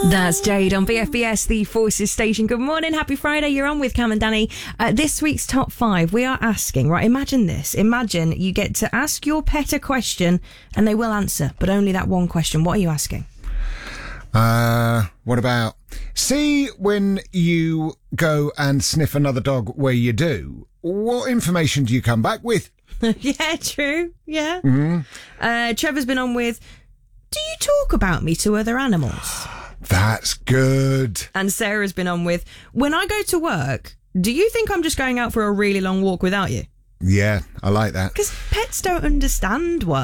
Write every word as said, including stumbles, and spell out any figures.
That's Jade on B F B S, the Forces Station. Good morning, happy Friday. You're on with Cam and Danny. Uh, this week's top five, we are asking, right, imagine this. Imagine you get to ask your pet a question and they will answer, but only that one question. What are you asking? Uh, what about, see when you go and sniff another dog where you do, what information do you come back with? Yeah, true. Yeah. Mm-hmm. Uh, Trevor's been on with, do you talk about me to other animals? That's good. And Sarah's been on with, when I go to work, do you think I'm just going out for a really long walk without you? Yeah, I like that. Because pets don't understand work.